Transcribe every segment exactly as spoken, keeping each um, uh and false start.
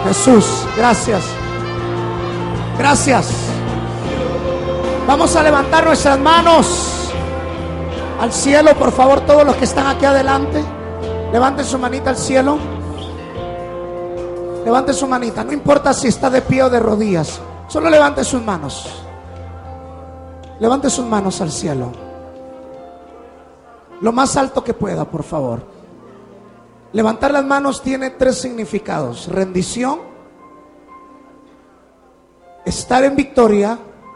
Jesús, gracias. Gracias. Vamos a levantar nuestras manos al cielo, por favor, todos los que están aquí adelante. Levanten su manita al cielo. Levante su manita, no importa si está de pie o de rodillas, solo levante sus manos. Levante sus manos al cielo, lo más alto que pueda, por favor. Levantar las manos tiene tres significados: rendición, estar en victoria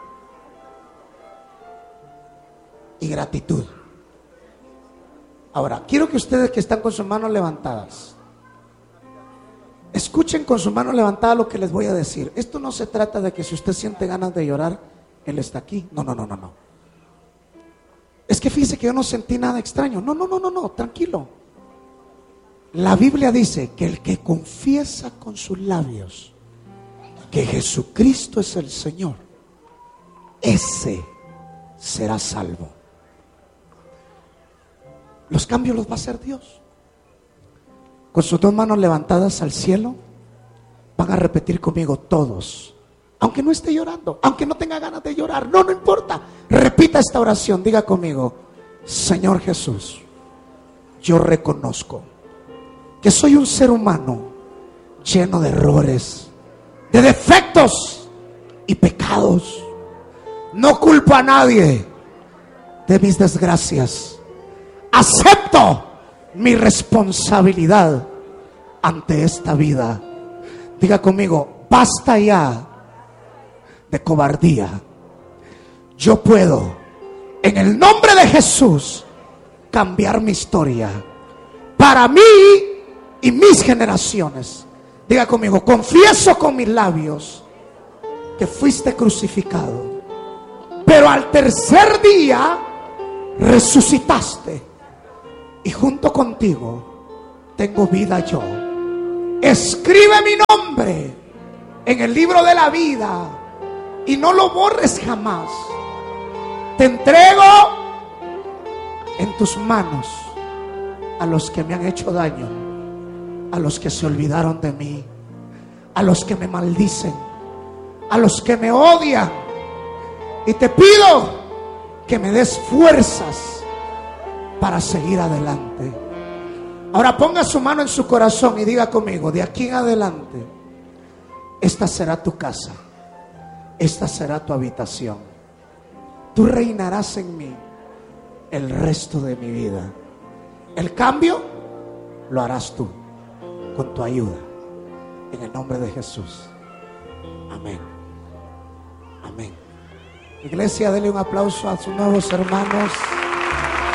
y gratitud. Ahora, quiero que ustedes que están con sus manos levantadas, escuchen con su mano levantada lo que les voy a decir. Esto no se trata de que si usted siente ganas de llorar, Él está aquí. No, no, no, no, no. Es que fíjese que yo no sentí nada extraño. No, no, no, no, no, tranquilo. La Biblia dice que el que confiesa con sus labios que Jesucristo es el Señor, ese será salvo. Los cambios los va a hacer Dios. Con sus dos manos levantadas al cielo, van a repetir conmigo todos, aunque no esté llorando, aunque no tenga ganas de llorar, no, no importa. Repita esta oración, diga conmigo: Señor Jesús, yo reconozco que soy un ser humano lleno de errores, de defectos y pecados. No culpo a nadie de mis desgracias. Acepto mi responsabilidad ante esta vida. Diga conmigo: basta ya de cobardía. Yo puedo, en el nombre de Jesús, cambiar mi historia para mí y mis generaciones. Diga conmigo: confieso con mis labios que fuiste crucificado, pero al tercer día resucitaste, y junto contigo tengo vida yo. Escribe mi nombre en el libro de la vida y no lo borres jamás. Te entrego en tus manos a los que me han hecho daño, a los que se olvidaron de mí, a los que me maldicen, a los que me odian. Y te pido que me des fuerzas para seguir adelante. Ahora ponga su mano en su corazón y diga conmigo: de aquí en adelante, esta será tu casa, esta será tu habitación. Tú reinarás en mí el resto de mi vida. El cambio lo harás tú, con tu ayuda, en el nombre de Jesús. Amén. Amén. Iglesia, denle un aplauso a sus nuevos hermanos.